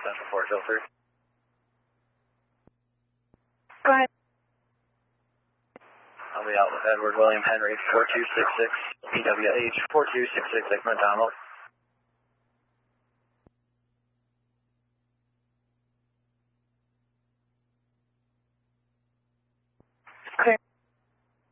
Central 403. Go ahead. I'll be out with Edward William Henry, 4266, EWH 4266, Ekman Donald.